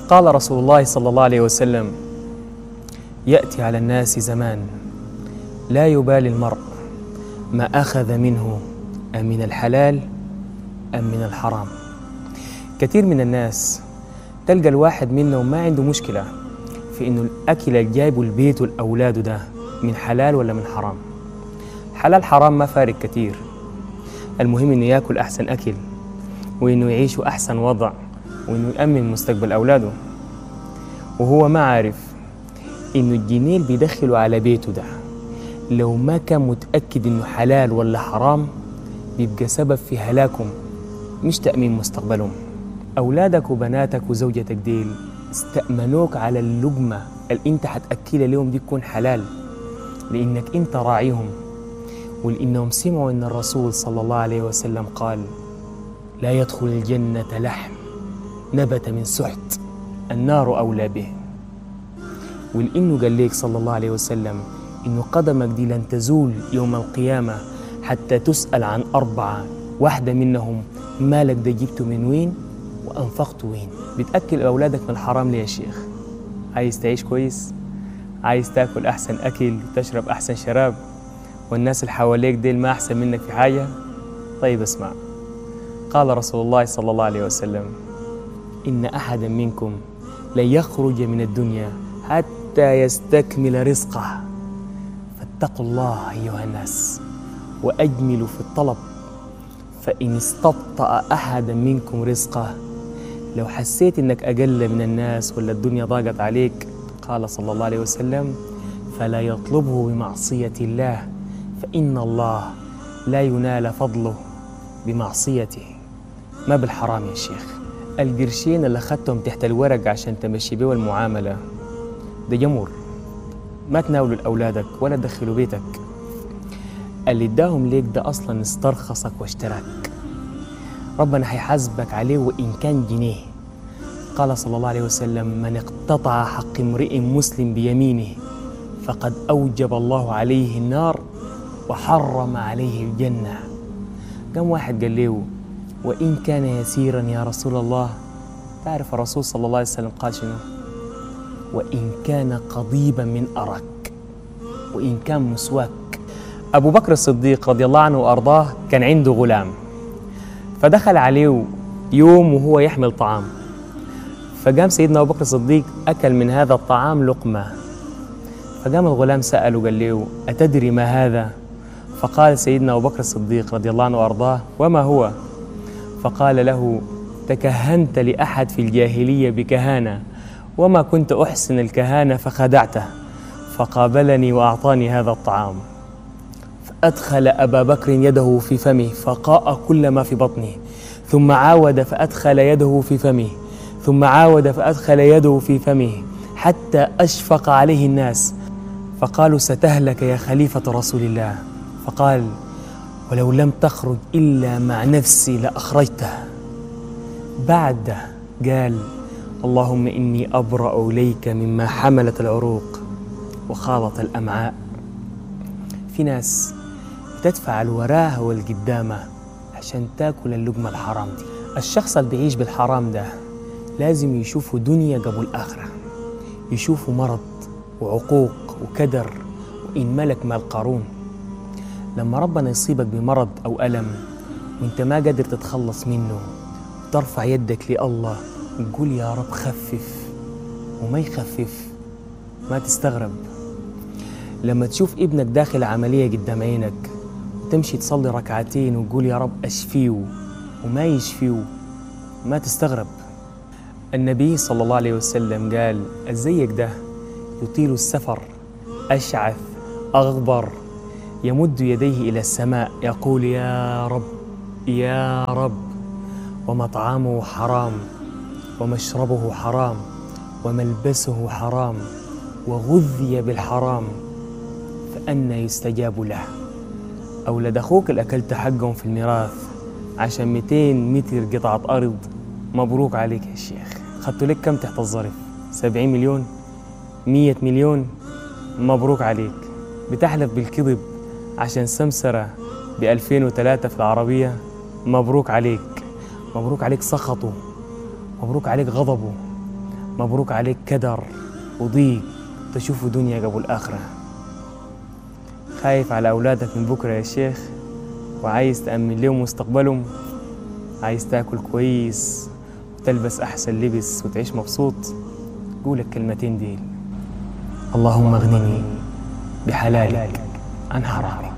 قال رسول الله صلى الله عليه وسلم: يأتي على الناس زمان لا يبالي المرء ما أخذ منه أم من الحلال أم من الحرام. كثير من الناس تلقى الواحد منهم ما عنده مشكلة في إنه الأكل اللي جايبه البيت والأولاد ده من حلال ولا من حرام. حلال حرام ما فارق كثير، المهم إنه يأكل أحسن أكل، وإنه يعيش أحسن وضع، وإنه يأمن مستقبل أولاده، وهو ما عارف إنه الجنيه اللي بيدخله على بيته ده لو ما كان متأكد إنه حلال ولا حرام بيبقى سبب في هلاكهم مش تأمين مستقبلهم. أولادك وبناتك وزوجتك ديل استأمنوك على اللقمة اللي أنت حتأكلها لهم دي تكون حلال، لأنك أنت راعيهم، ولأنهم سمعوا أن الرسول صلى الله عليه وسلم قال: لا يدخل الجنة لحم نبت من سحت النار أولى به. ولأنه قال لك صلى الله عليه وسلم إنه قدمك دي لن تزول يوم القيامة حتى تسأل عن 4، واحدة منهم مالك ده جبته من وين وأنفقته وين. بتأكل أولادك من الحرام ليه يا شيخ؟ عايز تعيش كويس؟ عايز تاكل أحسن أكل وتشرب أحسن شراب والناس اللي حواليك ديل ما أحسن منك في حاجة؟ طيب اسمع، قال رسول الله صلى الله عليه وسلم: إن أحدا منكم لن يخرج من الدنيا حتى يستكمل رزقه، فاتقوا الله أيها الناس وأجملوا في الطلب، فإن استبطأ أحدا منكم رزقه، لو حسيت إنك أقل من الناس ولا الدنيا ضاقت عليك، قال صلى الله عليه وسلم: فلا يطلبه بمعصية الله، فإن الله لا ينال فضله بمعصيته، ما بالحرام يا شيخ. القرشين اللي أخذتهم تحت الورق عشان تمشي بيه المعاملة ده جمر، ما تناولوا لأولادك ولا تدخلوا بيتك. اللي اداهم ليك ده أصلا استرخصك واشتراك، ربنا حيحاسبك عليه وإن كان جنيه. قال صلى الله عليه وسلم: من اقتطع حق امرئ مسلم بيمينه فقد أوجب الله عليه النار وحرم عليه الجنة. كم واحد قال له: وإن كان يسيرا يا رسول الله؟ تعرف الرسول صلى الله عليه وسلم قال شنو؟ وإن كان قضيبا من أرك، وإن كان مسواك. أبو بكر الصديق رضي الله عنه وأرضاه كان عنده غلام، فدخل عليه يوم وهو يحمل طعام، فقام سيدنا أبو بكر الصديق أكل من هذا الطعام لقمة، فقام الغلام سأله قال له: أتدري ما هذا؟ فقال سيدنا أبو بكر الصديق رضي الله عنه وأرضاه: وما هو؟ فقال له: تكهنت لأحد في الجاهلية بكهانة وما كنت أحسن الكهانة فخدعته، فقابلني وأعطاني هذا الطعام، فأدخل أبا بكر يده في فمه فقاء كل ما في بطنه، ثم عاود فأدخل يده في فمه، ثم عاود فأدخل يده في فمه، حتى أشفق عليه الناس فقالوا: ستهلك يا خليفة رسول الله. فقال: ولو لم تخرج إلا مع نفسي لأخرجته. بعد قال: اللهم إني أبرأ إليك مما حملت العروق وخاضت الأمعاء. في ناس بتدفع الوراها والقدامة عشان تاكل اللقمة الحرام دي. الشخص اللي بيعيش بالحرام ده لازم يشوفه دنيا قبل آخرة، يشوفه مرض وعقوق وكدر وإن ملك مال قارون. لما ربنا يصيبك بمرض أو ألم وإنت ما قادر تتخلص منه، ترفع يدك لله وتقول: يا رب خفف، وما يخفف، ما تستغرب. لما تشوف ابنك داخل عملية قدام عينك وتمشي تصلي ركعتين وتقول: يا رب أشفيه، وما يشفيه، ما تستغرب. النبي صلى الله عليه وسلم قال: الزيك ده يطيل السفر أشعث أغبر يمد يديه إلى السماء يقول: يا رب يا رب، ومطعمه حرام ومشربه حرام وملبسه حرام وغذي بالحرام، فأنى يستجاب له. أولاد أخوك اللي أكلت حقهم في الميراث عشان 200 متر قطعة أرض، مبروك عليك يا شيخ. خدتوا لك كم تحت الظرف؟ 70 مليون؟ 100 مليون؟ مبروك عليك. بتحلف بالكذب عشان سمسرة ب2003 في العربية، مبروك عليك. مبروك عليك سخطه، مبروك عليك غضبه، مبروك عليك كدر وضيق تشوفوا دنيا قبل آخرة. خايف على أولادك من بكرة يا شيخ، وعايز تأمن لهم مستقبلهم، عايز تاكل كويس وتلبس أحسن لبس وتعيش مبسوط. قول الكلمتين دي: اللهم اغنني بحلالك عن حرامك.